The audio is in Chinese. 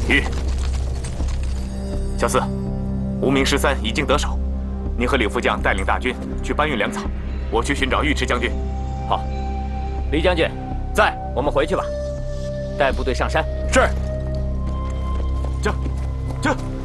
玉，小四，无名13已经得手，你和李副将带领大军去搬运粮草，我去寻找尉迟将军。 好，李将军在，我们回去吧。带部队上山。 是。这。